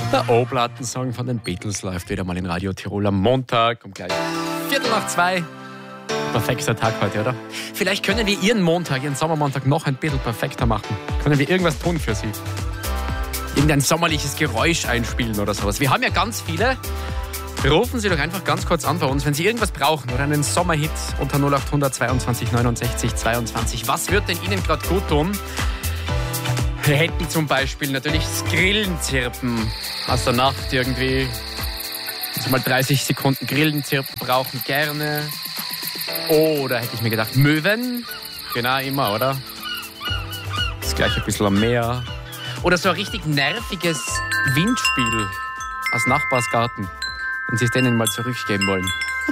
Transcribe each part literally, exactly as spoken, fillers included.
Der O-Platten-Song von den Beatles läuft wieder mal in Radio Tirol am Montag um gleich Viertel nach zwei. Perfekter Tag heute, oder? Vielleicht können wir Ihren Montag, Ihren Sommermontag noch ein bisschen perfekter machen. Können wir irgendwas tun für Sie? Irgendein sommerliches Geräusch einspielen oder sowas. Wir haben ja ganz viele. Rufen Sie doch einfach ganz kurz an bei uns, wenn Sie irgendwas brauchen oder einen Sommerhit unter null acht hundert zweiundzwanzig neunundsechzig zweiundzwanzig. Was wird denn Ihnen gerade gut tun? Wir hätten zum Beispiel natürlich das Grillenzirpen aus der Nacht irgendwie. Also mal dreißig Sekunden Grillenzirpen brauchen gerne. Oder hätte ich mir gedacht, Möwen. Genau, immer, oder? Das gleiche ein bisschen am Meer. Oder so ein richtig nerviges Windspiel aus Nachbarsgarten. Wenn Sie es denen mal zurückgeben wollen.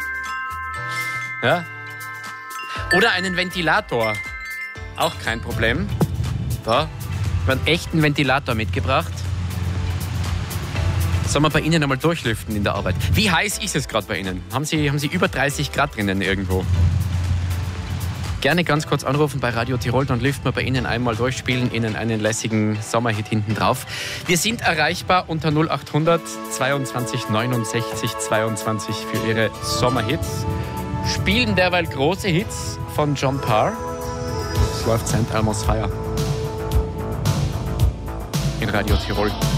Ja? Oder einen Ventilator. Auch kein Problem. Da. Ich habe einen echten Ventilator mitgebracht. Sollen wir bei Ihnen einmal durchlüften in der Arbeit? Wie heiß ist es gerade bei Ihnen? Haben Sie, haben Sie über dreißig Grad drinnen irgendwo? Gerne ganz kurz anrufen bei Radio Tirol, dann lüften wir bei Ihnen einmal durch, spielen Ihnen einen lässigen Sommerhit hinten drauf. Wir sind erreichbar unter null acht hundert zweiundzwanzig neunundsechzig zweiundzwanzig für Ihre Sommerhits. Spielen derweil große Hits von John Parr. Es läuft Saint Elmo's Fire in Radio Tirol.